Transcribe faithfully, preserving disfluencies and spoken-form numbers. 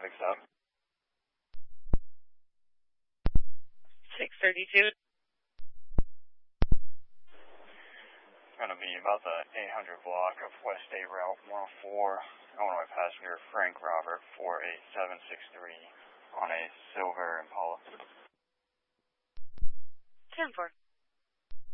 traffic's up. six thirty-two. It's going to be about the eight hundred block of West State Route one oh four. Illinois passenger Frank Robert four eight seven six three on a silver Impala. ten four.